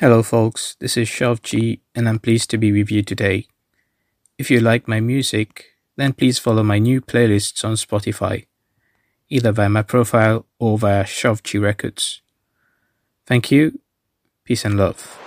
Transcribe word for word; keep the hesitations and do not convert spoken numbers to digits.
Hello, folks. This is Shav G, and I'm pleased to be with you today. If you like my music, then please follow my new playlists on Spotify, either via my profile or via Shav G Records. Thank you. Peace and love.